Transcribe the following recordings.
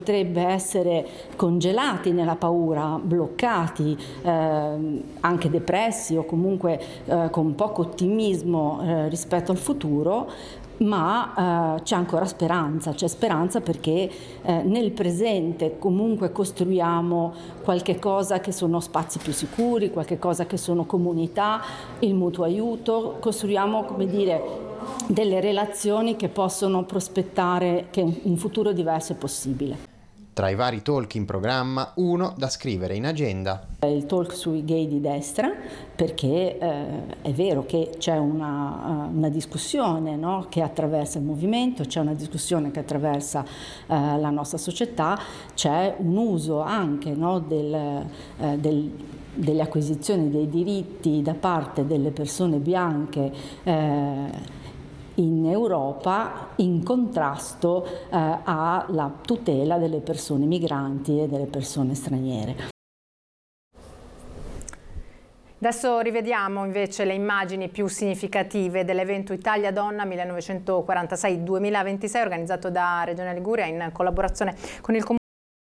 Potrebbe essere congelati nella paura, bloccati, anche depressi o comunque con poco ottimismo rispetto al futuro, ma c'è ancora speranza, c'è speranza perché nel presente comunque costruiamo qualche cosa che sono spazi più sicuri, qualche cosa che sono comunità, il mutuo aiuto, costruiamo, come dire, delle relazioni che possono prospettare che un futuro diverso è possibile. Tra i vari talk in programma, uno da scrivere in agenda. Il talk sui gay di destra, perché è vero che c'è una discussione, no, che attraversa il movimento, c'è una discussione che attraversa la nostra società, c'è un uso anche, no, delle acquisizioni dei diritti da parte delle persone bianche in Europa in contrasto alla tutela delle persone migranti e delle persone straniere. Adesso rivediamo invece le immagini più significative dell'evento Italia Donna 1946-2026 organizzato da Regione Liguria in collaborazione con il Comune.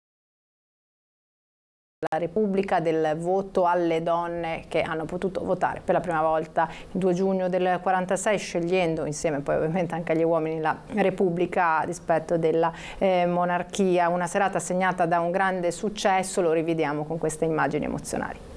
La Repubblica del voto alle donne che hanno potuto votare per la prima volta il 2 giugno del 46, scegliendo insieme poi ovviamente anche agli uomini la Repubblica a dispetto della monarchia. Una serata segnata da un grande successo, lo rivediamo con queste immagini emozionali.